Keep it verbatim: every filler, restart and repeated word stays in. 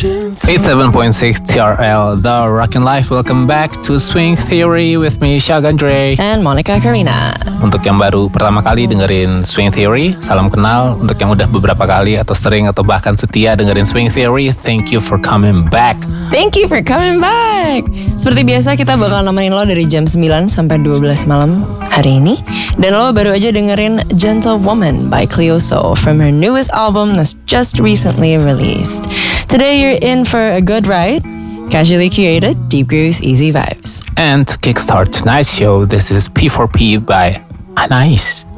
eighty-seven point six T R L, The Rockin' Life. Welcome back to Swing Theory with me, Shagandre. And Monica Karina. Untuk yang baru pertama kali dengerin Swing Theory, salam kenal. Untuk yang udah beberapa kali atau sering atau bahkan setia dengerin Swing Theory, thank you for coming back. Thank you for coming back. Seperti biasa kita bakal nemenin lo dari jam sembilan sampai dua belas malam hari ini. Dan lo baru aja dengerin Gentle Woman by Cleo Sol from her newest album that's just recently released. Today you're in for a good ride. Casually curated, deep grooves, easy vibes. And to kickstart tonight's show, this is P four P by Anais.